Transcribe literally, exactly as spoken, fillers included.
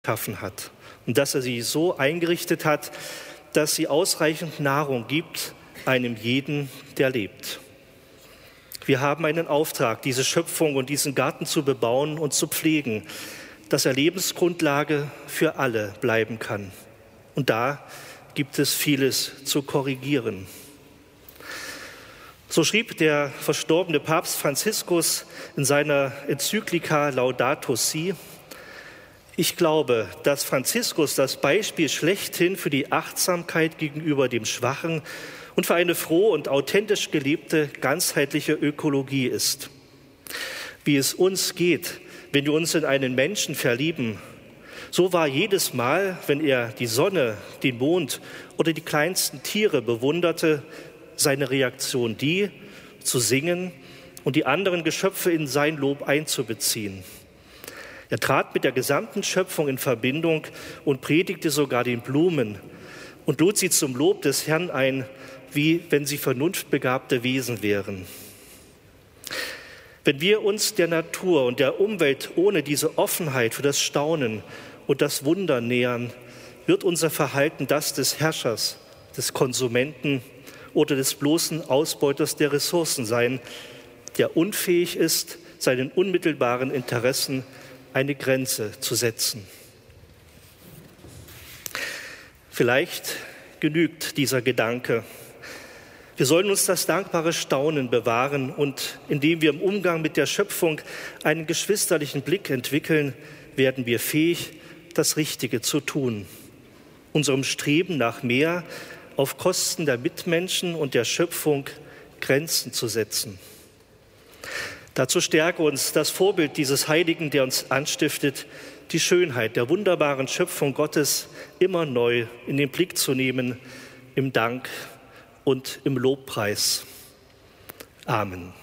geschaffen hat und dass er sie so eingerichtet hat, dass sie ausreichend Nahrung gibt einem jeden, der lebt. Wir haben einen Auftrag, diese Schöpfung und diesen Garten zu bebauen und zu pflegen, dass er Lebensgrundlage für alle bleiben kann. Und da gibt es vieles zu korrigieren. So schrieb der verstorbene Papst Franziskus in seiner Enzyklika Laudato Si: Ich glaube, dass Franziskus das Beispiel schlechthin für die Achtsamkeit gegenüber dem Schwachen und für eine froh und authentisch gelebte ganzheitliche Ökologie ist. Wie es uns geht, wenn wir uns in einen Menschen verlieben, so war jedes Mal, wenn er die Sonne, den Mond oder die kleinsten Tiere bewunderte, seine Reaktion die, zu singen und die anderen Geschöpfe in sein Lob einzubeziehen. Er trat mit der gesamten Schöpfung in Verbindung und predigte sogar den Blumen und lud sie zum Lob des Herrn ein, wie wenn sie vernunftbegabte Wesen wären. Wenn wir uns der Natur und der Umwelt ohne diese Offenheit für das Staunen und das Wunder nähern, wird unser Verhalten das des Herrschers, des Konsumenten oder des bloßen Ausbeuters der Ressourcen sein, der unfähig ist, seinen unmittelbaren Interessen eine Grenze zu setzen. Vielleicht genügt dieser Gedanke. Wir sollen uns das dankbare Staunen bewahren und indem wir im Umgang mit der Schöpfung einen geschwisterlichen Blick entwickeln, werden wir fähig, das Richtige zu tun. Unserem Streben nach mehr auf Kosten der Mitmenschen und der Schöpfung Grenzen zu setzen. Dazu stärke uns das Vorbild dieses Heiligen, der uns anstiftet, die Schönheit der wunderbaren Schöpfung Gottes immer neu in den Blick zu nehmen, im Dank und im Lobpreis. Amen.